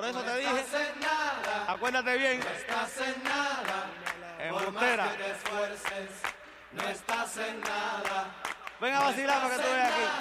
eso te dije. Acuérdate bien. No estás en nada. Por más Embustera. que te esfuerces, no estás en nada. Ven a vacilar para que tú veas aquí.